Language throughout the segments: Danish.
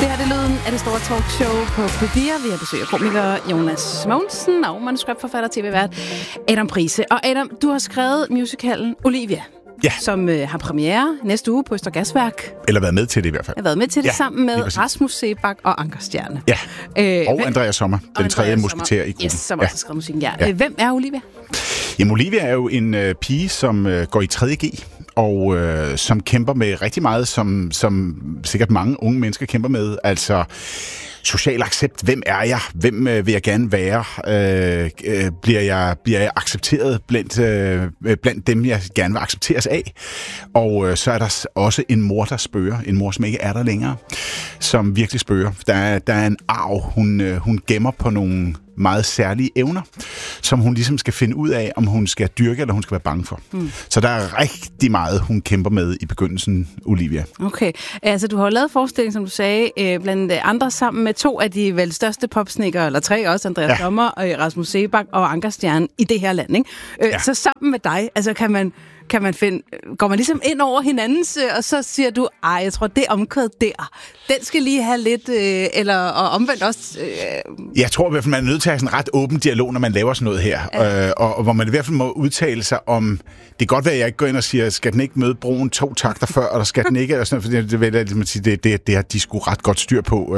Det her er lyden af det store talkshow på P4. Vi har besøg af komiker Jonas Mogensen og manuskriptforfatter TV-vært Adam Price. Og Adam, du har skrevet musicalen Olivia, som har premiere næste uge på Østergasværk. Eller været med til det i hvert fald. Jeg har været med til det sammen med Rasmus Seebach og Anker Stjerne. Ja, og Andreas Sommer, den tredje musketær i gruppen. Yes, som også har skrevet musikken. Ja. Hvem er Olivia? Jamen, Olivia er jo en pige, som går i 3.G, og som kæmper med rigtig meget, som sikkert mange unge mennesker kæmper med. Altså social accept. Hvem er jeg? Hvem vil jeg gerne være? Bliver jeg accepteret blandt dem, jeg gerne vil accepteres af? Og så er der også en mor, der spørger. En mor, som ikke er der længere, som virkelig spørger. Der er en arv, hun gemmer på nogle meget særlige evner, som hun ligesom skal finde ud af, om hun skal dyrke, eller hun skal være bange for. Så der er rigtig meget, hun kæmper med i begyndelsen, Olivia. Okay. Altså, du har jo lavet forestilling, som du sagde, blandt andre sammen med 2 af de vel største popsnikkere, eller 3 også, Andreas Sommer, Rasmus Seebach og Anker Stjerne i det her land, ikke? Så sammen med dig, altså kan man finde, går man ligesom ind over hinandens, og så siger du, jeg tror, det omkvæd der, den skal lige have lidt, og omvendt også... Jeg tror i hvert fald, man er nødt til at have sådan en ret åben dialog, når man laver sådan noget her, og hvor man i hvert fald må udtale sig om, det kan godt være, at jeg ikke går ind og siger, skal den ikke møde broen 2 takter før, eller skal den ikke, og sådan, for det vil jeg ligesom sige, det har de sgu ret godt styr på.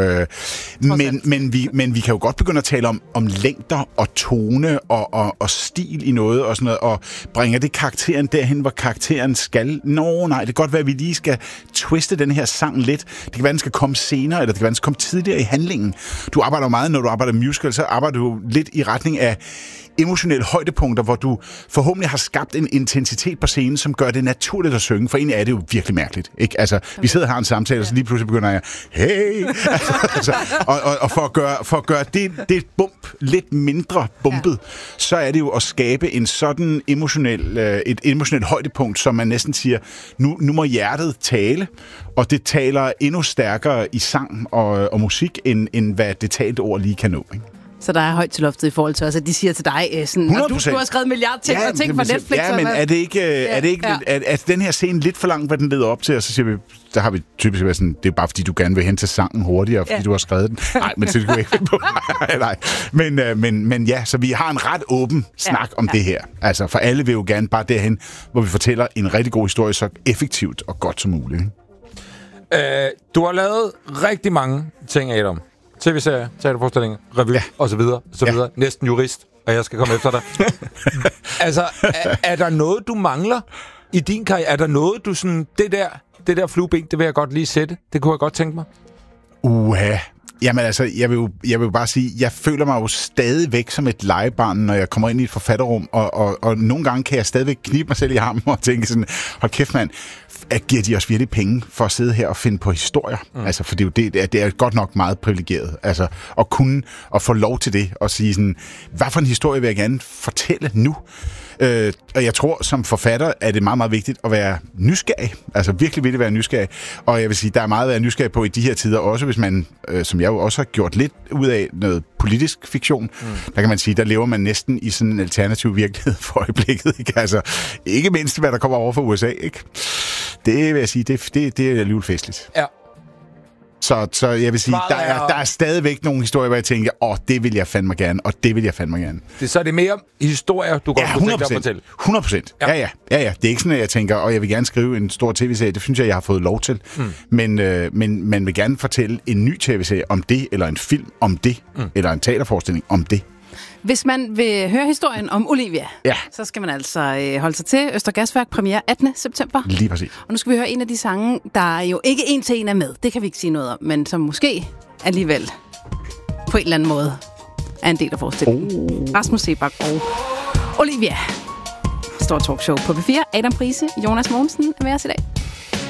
Men vi kan jo godt begynde at tale om længder og tone og stil i noget, og sådan noget, og bringer det karakteren derhen, hvor karakteren skal. Nej, det kan godt være, at vi lige skal twiste den her sang lidt. Det kan være, den skal komme senere, eller det kan være, den skal komme tidligere i handlingen. Du arbejder jo meget, når du arbejder musical, så arbejder du lidt i retning af emotionelle højdepunkter, hvor du forhåbentlig har skabt en intensitet på scenen, som gør det naturligt at synge, for egentlig er det jo virkelig mærkeligt, ikke? Altså, vi sidder og har en samtale, og så lige pludselig begynder jeg, hey! Og for at gøre det bump lidt mindre bumpet, så er det jo at skabe en sådan et emotionelt højdepunkt, som man næsten siger, nu må hjertet tale, og det taler endnu stærkere i sang og musik, end hvad det talte ord lige kan nå, ikke? Så der er højt til loftet i forhold til os, at de siger til dig, sådan, du har skrevet en milliard ting, og ting fra Netflix. Ja, men er det ikke, er den her scene lidt for langt, hvad den leder op til? Og så siger vi, der har vi typisk været sådan, det er bare fordi, du gerne vil hen til sangen hurtigere, fordi du har skrevet den. Nej, men det kunne ikke på. Nej. Men ja, så vi har en ret åben snak om det her. Altså, for alle vil jo gerne bare derhen, hvor vi fortæller en rigtig god historie, så effektivt og godt som muligt. Du har lavet rigtig mange ting, Adam. TV-serier, teaterforestillinger, revy, og så videre. Næsten jurist, og jeg skal komme efter dig. Altså, er der noget, du mangler i din karriere? Er der noget, du sådan, det der flueben, det vil jeg godt lige sætte? Det kunne jeg godt tænke mig. Jamen altså, jeg vil jo bare sige, jeg føler mig jo stadigvæk som et legebarn, når jeg kommer ind i et forfatterrum, og nogle gange kan jeg stadigvæk knibe mig selv i armen og tænke sådan, hold kæft mand, giver de os virkelig penge for at sidde her og finde på historier? Altså, for det er godt nok meget privilegeret, altså, at kunne og få lov til det, og sige sådan, hvad for en historie vil jeg gerne fortælle nu? Og jeg tror, som forfatter er det meget, meget vigtigt at være nysgerrig. Altså virkelig vil det være nysgerrig. Og jeg vil sige, der er meget at være nysgerrig på i de her tider, også hvis man, som jeg jo også har gjort lidt ud af, noget politisk fiktion. Der kan man sige, der lever man næsten i sådan en alternativ virkelighed for øjeblikket. Ikke? Altså, ikke mindst, hvad der kommer over fra USA. Ikke? Det vil jeg sige, det er alligevel festligt. Ja. Så jeg vil sige, der er stadigvæk nogle historier, hvor jeg tænker, det vil jeg fandme gerne, og det vil jeg fandme gerne. Så er det mere historier, du godt kunne tænke dig at fortælle? 100%. Ja. Det er ikke sådan, at jeg tænker, jeg vil gerne skrive en stor tv-serie. Det synes jeg har fået lov til. Men man vil gerne fortælle en ny tv-serie om det, eller en film om det, eller en teaterforestilling om det. Hvis man vil høre historien om Olivia, så skal man altså holde sig til Østergasværk, premiere 18. september. Lige præcis. Og nu skal vi høre en af de sange, der jo ikke en til en er med. Det kan vi ikke sige noget om, men som måske alligevel på en eller anden måde er en del af forestillingen. Rasmus Seebach og Olivia. Stort talkshow på P4. Adam Price, Jonas Mogensen er med os i dag.